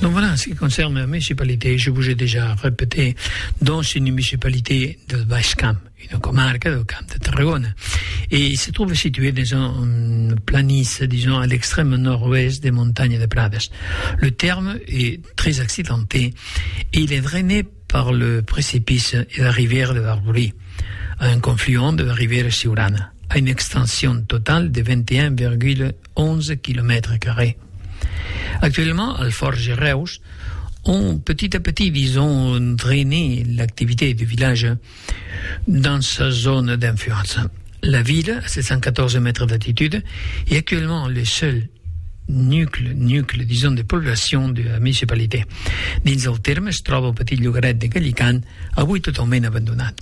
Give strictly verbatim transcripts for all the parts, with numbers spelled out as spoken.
Donc voilà, ce qui concerne la municipalité, je vous ai déjà répété, dans une municipalité de Baix Camp, une comarque du Camp de Tarragona. Et il se trouve situé dans une planície, disons, à l'extrême nord-ouest des montagnes de Prades. Le terme est très accidenté et il est drainé par le précipice et la rivière de Barbouri, à un confluent de la rivière Siurana, à une extension totale de vingt et un virgule onze kilomètres carrés. Actuellement, Alforges et Reus ont petit à petit, disons, drainé l'activité du village dans sa zone d'influence. La ville, à sept cent quatorze mètres d'altitude, est actuellement le seul nucle, nucle, disons, de població de la municipalitat. Dins del terme es troba el petit llogaret de Gallicant, avui totalment abandonat.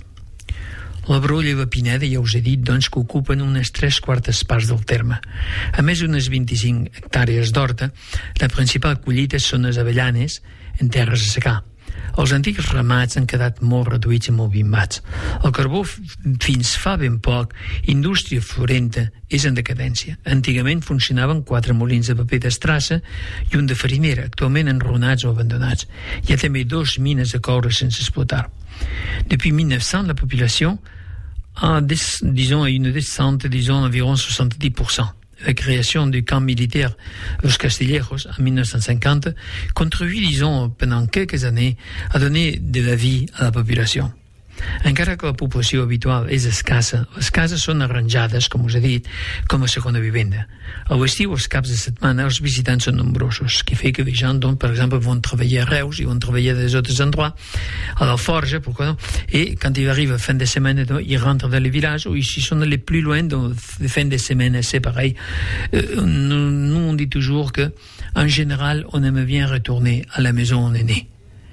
La Brulla i la Pineda, ja us he dit, doncs, que ocupen unes tres quartes parts del terme. A més d'unes vint-i-cinc hectàrees d'horta, la principal collita són les avellanes en terres a secar. Els antics ramats han quedat molt reduïts i molt bimbats. El carbó, fins fa ben poc, indústria florenta, és en decadència. Antigament funcionaven quatre molins de paper d'estrassa i un de farinera, actualment enrunats o abandonats. Hi ha també dos mines de coure sense explotar. Depuis mille neuf cents, la population a, des, disons, une descente, disons, environ soixante-dix pour cent. La création du camp militaire Los Castillejos en mille neuf cent cinquante contribuit, disons, pendant quelques années à donner de la vie à la population. Encara que la població habitual és escassa, les cases són arranjades, com us he dit, com a segona vivenda. A l'estiu, els caps de setmana, els visitants són nombrosos, que fa que les gens, doncs, per exemple, vont treballar a Reus i vont treballar des altres endroits, a l'Alforge, pourquoi non, et quand ils arrivent à fin de semaine, donc, ils rentrent dans les villages, ou s'ils sont allés plus loin, donc, de fin de semaine, c'est pareil. Euh, nous, nous, on dit toujours que, en général, on aime bien retourner à la maison où on est né.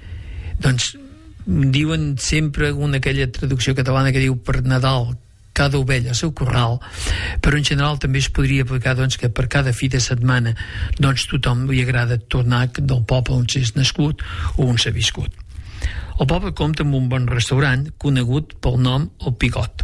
Donc, diuen sempre una aquella traducció catalana que diu per Nadal cada ovella al seu corral, però en general també es podria aplicar, doncs, que per cada fi de setmana, doncs, tothom li agrada tornar del poble on s'és nascut o on s'ha viscut. El poble compta amb un bon restaurant conegut pel nom El Pigot.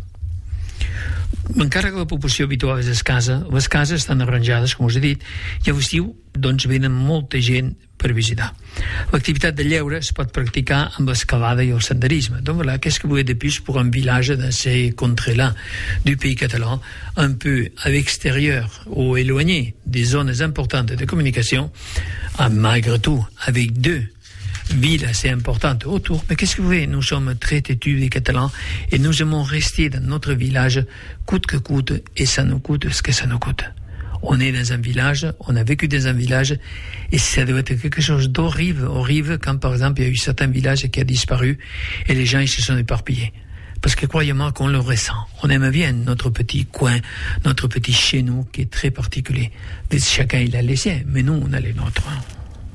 Encara que la població habitual és escassa, les cases estan arranjades, com us he dit, i a l'estiu, doncs, venen molta gent per visitar. L'activitat de lleure es pot praticar amb l'escalada i el senderisme. Donc voilà, qu'est-ce que vous êtes de plus pour un village de ces contrées-là du pays catalan, un peu à l'extérieur ou éloigné des zones importantes de communication, malgré tout, avec deux villes assez importantes autour. Mais qu'est-ce que vous voulez, nous sommes très têtus les Catalans et nous aimons rester dans notre village coûte que coûte, et ça nous coûte ce que ça nous coûte. On est dans un village, on a vécu dans un village, et ça doit être quelque chose d'horrible, horrible, quand par exemple il y a eu certains villages qui ont disparu et les gens ils se sont éparpillés. Parce que croyez-moi qu'on le ressent. On aime bien notre petit coin, notre petit chez nous qui est très particulier. Chacun il a les siens, mais nous on a les nôtres.